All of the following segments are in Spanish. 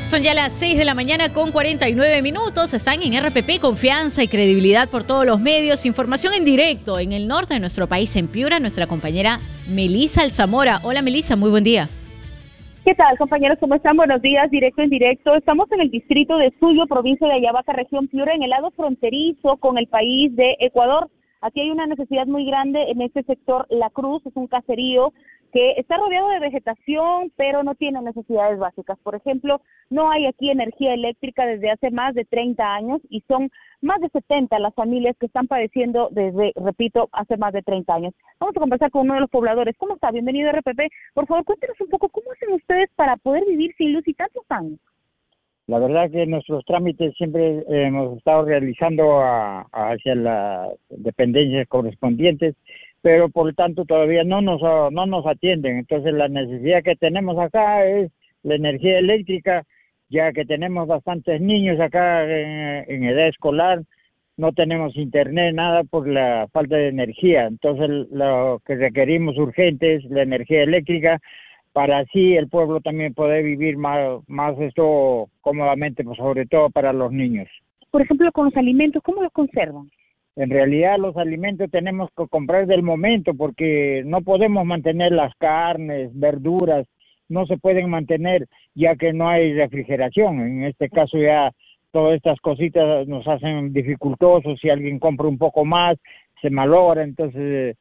Son ya las 6 de la mañana con 49 minutos. Están en RPP, confianza y credibilidad por todos los medios. Información en directo en el norte de nuestro país, en Piura, nuestra compañera Melissa Alzamora. Hola Melissa, muy buen día. ¿Qué tal, compañeros? ¿Cómo están? Buenos días, directo en directo. Estamos en el distrito de Suyo, provincia de Ayabaca, región Piura, en el lado fronterizo con el país de Ecuador. Aquí hay una necesidad muy grande en este sector. La Cruz es un caserío que está rodeado de vegetación, pero no tiene necesidades básicas. Por ejemplo, no hay aquí energía eléctrica desde hace más de 30 años y son más de 70 las familias que están padeciendo desde, repito, hace más de 30 años. Vamos a conversar con uno de los pobladores. ¿Cómo está? Bienvenido a RPP. Por favor, cuéntenos un poco cómo hacen ustedes para poder vivir sin luz y tantos años. La verdad que nuestros trámites siempre hemos estado realizando hacia las dependencias correspondientes, pero por lo tanto todavía no nos atienden. Entonces la necesidad que tenemos acá es la energía eléctrica, ya que tenemos bastantes niños acá en edad escolar, no tenemos internet, nada por la falta de energía. Entonces lo que requerimos urgente es la energía eléctrica, para así el pueblo también poder vivir más esto cómodamente, pues sobre todo para los niños. Por ejemplo, con los alimentos, ¿cómo los conservan? En realidad los alimentos tenemos que comprar del momento porque no podemos mantener las carnes, verduras, no se pueden mantener ya que no hay refrigeración. En este caso ya todas estas cositas nos hacen dificultosos. Si alguien compra un poco más, se malogra. Entonces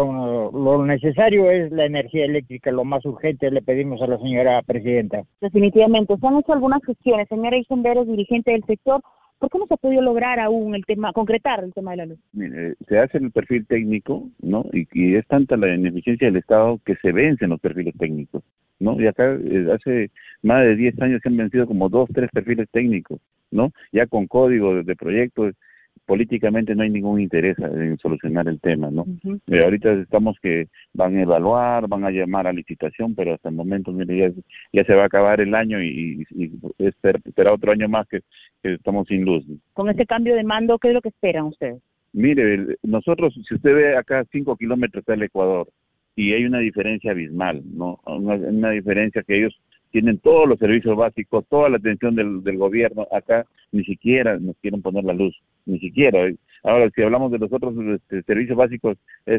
lo necesario es la energía eléctrica, lo más urgente le pedimos a la señora presidenta. Definitivamente, se han hecho algunas gestiones. Señora Ison Veros, dirigente del sector, ¿por qué no se ha podido lograr aún concretar el tema de la luz? Mire, se hace el perfil técnico, ¿no? Y es tanta la ineficiencia del Estado que se vencen los perfiles técnicos, ¿no? Y acá hace más de 10 años se han vencido como 2, 3 perfiles técnicos, ¿no? Ya con código de proyectos, políticamente no hay ningún interés en solucionar el tema, ¿no? Ahorita estamos que van a evaluar, van a llamar a licitación, pero hasta el momento, mire, ya se va a acabar el año y espera otro año más que estamos sin luz. Con este cambio de mando, ¿qué es lo que esperan ustedes? Mire, nosotros, si usted ve acá 5 kilómetros del Ecuador, y hay una diferencia abismal, ¿no? Una diferencia que ellos tienen todos los servicios básicos, toda la atención del gobierno. Acá ni siquiera nos quieren poner la luz, ni siquiera. Ahora, si hablamos de los otros servicios básicos,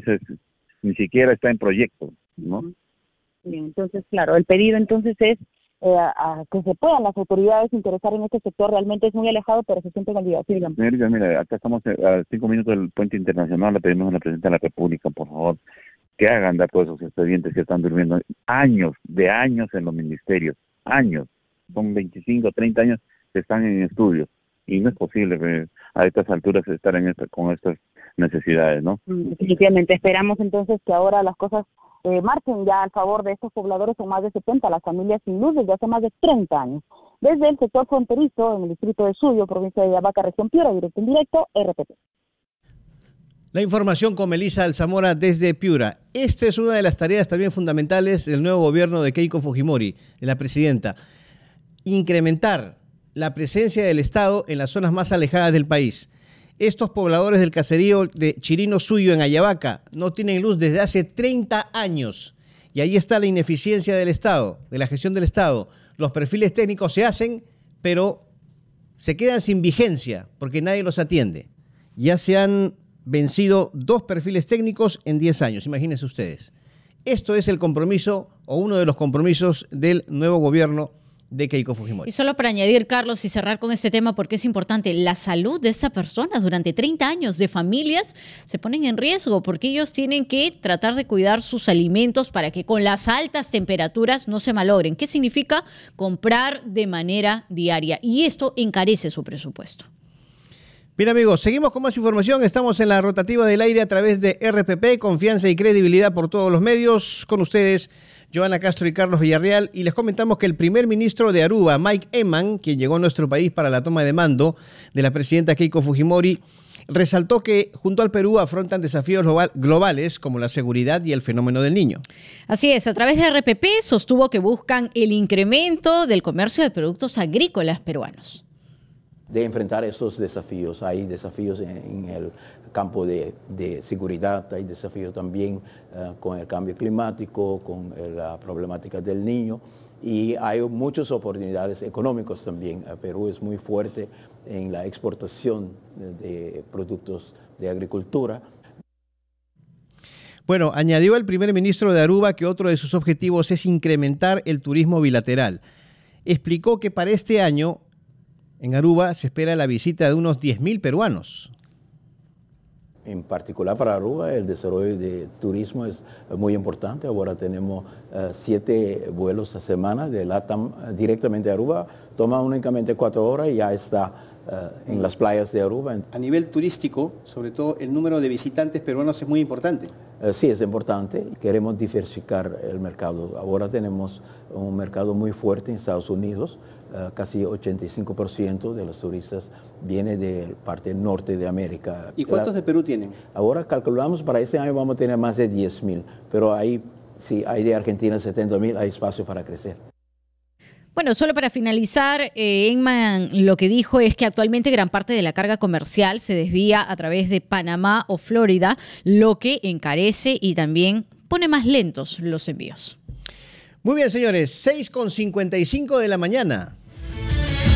ni siquiera está en proyecto, ¿no? Bien, entonces, claro, el pedido entonces es a que se puedan las autoridades interesar en este sector. Realmente es muy alejado, pero se siente calidad. Sí, mira, acá estamos a 5 minutos del puente internacional. Le pedimos a la Presidenta de la República, por favor, que hagan dar todos esos expedientes que están durmiendo años en los ministerios, años, son 25, 30 años que están en estudios, y no es posible a estas alturas estar con estas necesidades, ¿no? Definitivamente, esperamos entonces que ahora las cosas marchen ya al favor de estos pobladores. Son más de 70 las familias sin luz desde hace más de 30 años. Desde el sector fronterizo, en el distrito de Suyo, provincia de Ayabaca, región Piura, directo en directo, RPP. La información con Melissa Alzamora desde Piura. Esta es una de las tareas también fundamentales del nuevo gobierno de Keiko Fujimori, de la presidenta. Incrementar la presencia del Estado en las zonas más alejadas del país. Estos pobladores del caserío de Chirino Suyo en Ayabaca no tienen luz desde hace 30 años. Y ahí está la ineficiencia del Estado, de la gestión del Estado. Los perfiles técnicos se hacen, pero se quedan sin vigencia porque nadie los atiende. Ya se han vencido 2 perfiles técnicos en 10 años, imagínense ustedes. Esto es el compromiso o uno de los compromisos del nuevo gobierno de Keiko Fujimori. Y solo para añadir, Carlos, y cerrar con este tema, porque es importante, la salud de esas personas durante 30 años de familias se ponen en riesgo porque ellos tienen que tratar de cuidar sus alimentos para que con las altas temperaturas no se malogren. ¿Qué significa? Comprar de manera diaria, y esto encarece su presupuesto. Bien, amigos, seguimos con más información. Estamos en la rotativa del aire a través de RPP, confianza y credibilidad por todos los medios. Con ustedes, Joana Castro y Carlos Villarreal. Y les comentamos que el primer ministro de Aruba, Mike Eman, quien llegó a nuestro país para la toma de mando de la presidenta Keiko Fujimori, resaltó que junto al Perú afrontan desafíos globales como la seguridad y el fenómeno del niño. Así es, a través de RPP sostuvo que buscan el incremento del comercio de productos agrícolas peruanos. De enfrentar esos desafíos. Hay desafíos en el campo de seguridad, hay desafíos también con el cambio climático, con la problemática del niño, y hay muchas oportunidades económicas también. Perú es muy fuerte en la exportación de productos de agricultura. Bueno, añadió el primer ministro de Aruba que otro de sus objetivos es incrementar el turismo bilateral. Explicó que para este año en Aruba se espera la visita de unos 10.000 peruanos. En particular para Aruba el desarrollo de turismo es muy importante. Ahora tenemos 7 vuelos a semana de LATAM directamente a Aruba. Toma únicamente 4 horas y ya está en las playas de Aruba. A nivel turístico, sobre todo el número de visitantes peruanos es muy importante. Sí, es importante. Queremos diversificar el mercado. Ahora tenemos un mercado muy fuerte en Estados Unidos. Casi 85% de los turistas viene de parte norte de América. ¿Y cuántos de Perú tienen? Ahora calculamos para este año vamos a tener más de 10.000, pero ahí sí hay de Argentina 70.000, hay espacio para crecer. Bueno, solo para finalizar, Enman lo que dijo es que actualmente gran parte de la carga comercial se desvía a través de Panamá o Florida, lo que encarece y también pone más lentos los envíos. Muy bien, señores, 6:55 de la mañana.